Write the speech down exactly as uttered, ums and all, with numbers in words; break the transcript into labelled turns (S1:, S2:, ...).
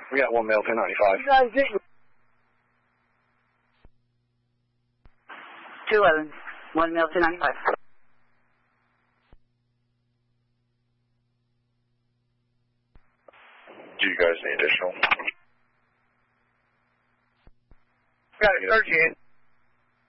S1: We got one male, ten ninety-five.
S2: You guys didn't.
S3: two eleven, one male, ten ninety-five.
S1: Do you guys need additional?
S2: Got it, thirteen.